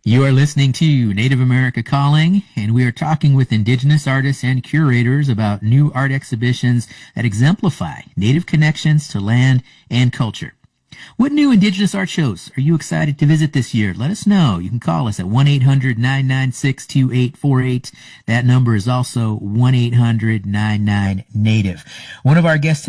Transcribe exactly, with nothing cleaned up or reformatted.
You are listening to Native America Calling, and we are talking with Indigenous artists and curators about new art exhibitions that exemplify Native connections to land and culture. What new Indigenous art shows are you excited to visit this year? Let us know. You can call us at one eight hundred nine nine six two eight four eight. That number is also one eight hundred nine nine Native. One of our guests